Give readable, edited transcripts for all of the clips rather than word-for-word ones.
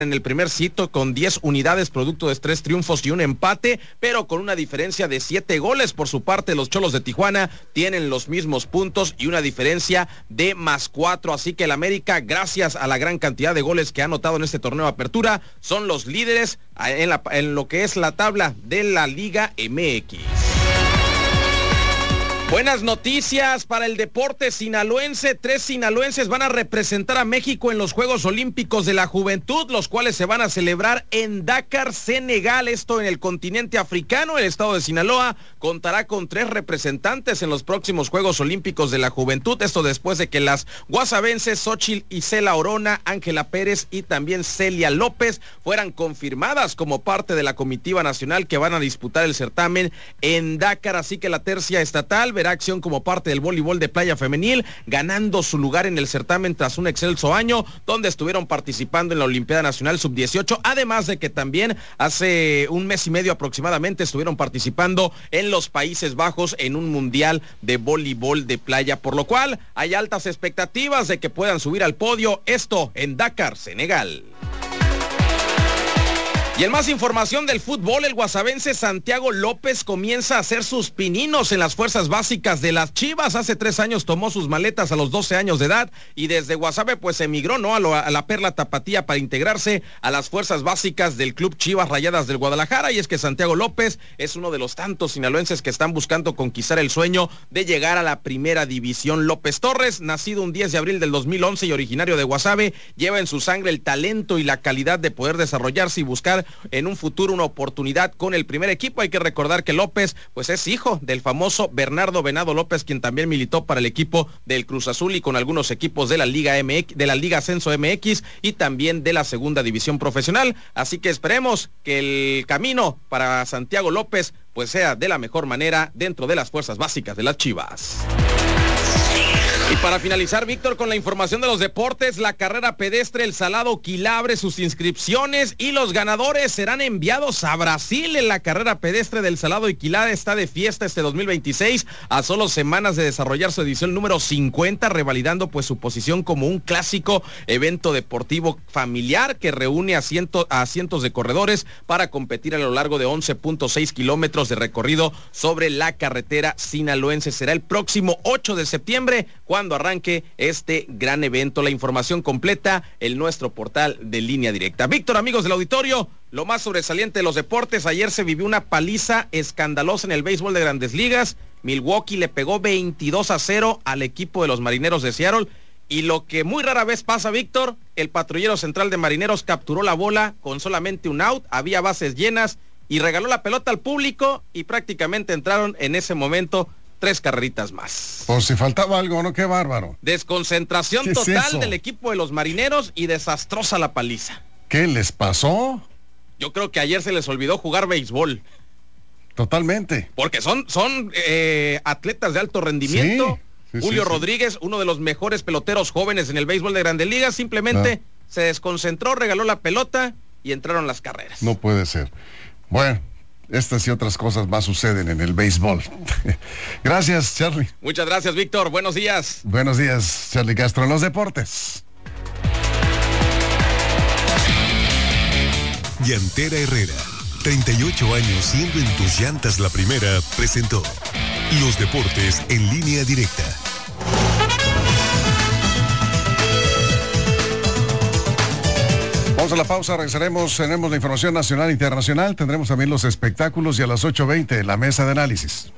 en el primer sitio con 10 unidades, producto de 3 triunfos y un empate, pero con una diferencia de 7 goles. Por su parte, los Xolos de Tijuana tienen los mismos puntos y una diferencia de +4. Así que el América, gracias a la gran cantidad de goles que ha anotado en este torneo de apertura, son los líderes en lo que es la tabla de la Liga MX. Buenas noticias para el deporte sinaloense. 3 sinaloenses van a representar a México en los Juegos Olímpicos de la Juventud, los cuales se van a celebrar en Dakar, Senegal, esto en el continente africano. El estado de Sinaloa contará con 3 representantes en los próximos Juegos Olímpicos de la Juventud, esto después de que las guasavenses Xochitl Isela Orona, Ángela Pérez y también Celia López fueran confirmadas como parte de la comitiva nacional que van a disputar el certamen en Dakar. Así que la tercia estatal verá acción como parte del voleibol de playa femenil, ganando su lugar en el certamen tras un excelso año donde estuvieron participando en la Olimpiada Nacional Sub-18, además de que también hace un mes y medio aproximadamente estuvieron participando en los Países Bajos en un mundial de voleibol de playa, por lo cual hay altas expectativas de que puedan subir al podio, esto en Dakar, Senegal. Y en más información del fútbol, el guasavense Santiago López comienza a hacer sus pininos en las fuerzas básicas de las Chivas. Hace 3 años tomó sus maletas a los 12 años de edad y desde Guasave pues emigró, ¿no?, a la Perla Tapatía para integrarse a las fuerzas básicas del club Chivas Rayadas del Guadalajara. Y es que Santiago López es uno de los tantos sinaloenses que están buscando conquistar el sueño de llegar a la primera división. López Torres, nacido un 10 de abril del 2011 y originario de Guasave, lleva en su sangre el talento y la calidad de poder desarrollarse y buscar en un futuro una oportunidad con el primer equipo. Hay que recordar que López pues es hijo del famoso Bernardo Venado López, quien también militó para el equipo del Cruz Azul y con algunos equipos de la Liga MX, de la Liga Ascenso MX y también de la segunda división profesional. Así que esperemos que el camino para Santiago López pues sea de la mejor manera dentro de las fuerzas básicas de las Chivas. Y para finalizar, Víctor, con la información de los deportes, la carrera pedestre El Salado Quilá abre sus inscripciones y los ganadores serán enviados a Brasil. En la carrera pedestre del Salado y Quilá está de fiesta este 2026, a solo semanas de desarrollar su edición número 50, revalidando pues su posición como un clásico evento deportivo familiar que reúne a cientos de corredores para competir a lo largo de 11.6 kilómetros de recorrido sobre la carretera sinaloense. Será el próximo 8 de septiembre cuando arranque este gran evento. La información completa en nuestro portal de Línea Directa. Víctor, amigos del auditorio, lo más sobresaliente de los deportes: ayer se vivió una paliza escandalosa en el béisbol de Grandes Ligas. Milwaukee le pegó 22-0 al equipo de los Marineros de Seattle. Y lo que muy rara vez pasa, Víctor, el patrullero central de Marineros capturó la bola con solamente un out, había bases llenas y regaló la pelota al público y prácticamente entraron en ese momento 3 carreritas más. Por si faltaba algo, ¿no? Qué bárbaro. Desconcentración total del equipo de los Marineros y desastrosa la paliza. ¿Qué les pasó? Yo creo que ayer se les olvidó jugar béisbol. Totalmente. Porque son atletas de alto rendimiento. Sí, Julio Rodríguez, uno de los mejores peloteros jóvenes en el béisbol de Grandes Ligas, simplemente se desconcentró, regaló la pelota y entraron las carreras. No puede ser. Bueno, estas y otras cosas más suceden en el béisbol. Gracias, Charlie. Muchas gracias, Víctor. Buenos días. Buenos días, Charlie Castro en los deportes. Llantera Herrera, 38 años siendo en tus llantas la primera, presentó Los Deportes en Línea Directa. Vamos a la pausa, regresaremos, tenemos la información nacional e internacional, tendremos también los espectáculos y a las 8:20 la mesa de análisis.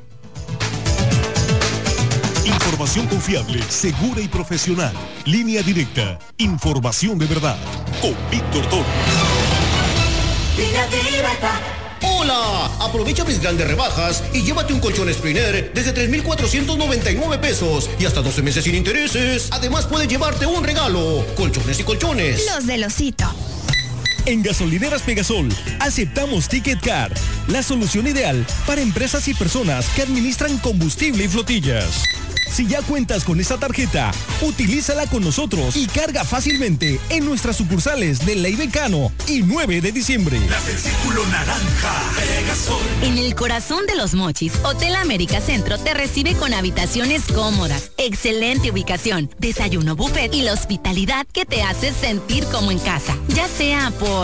Información confiable, segura y profesional. Línea Directa, información de verdad. Con Víctor Toro. Línea Directa. ¡Hola! Aprovecha mis grandes rebajas y llévate un colchón Spriner desde 3,499 pesos y hasta 12 meses sin intereses. Además puedes llevarte un regalo. Colchones y colchones. Los del Osito. En Gasolineras Pegasol aceptamos Ticket Card, la solución ideal para empresas y personas que administran combustible y flotillas. Si ya cuentas con esta tarjeta, utilízala con nosotros y carga fácilmente en nuestras sucursales de Ley Becano y 9 de diciembre. Las del Círculo Naranja, Pegasol. En el corazón de Los Mochis, Hotel América Centro te recibe con habitaciones cómodas, excelente ubicación, desayuno buffet y la hospitalidad que te hace sentir como en casa, ya sea por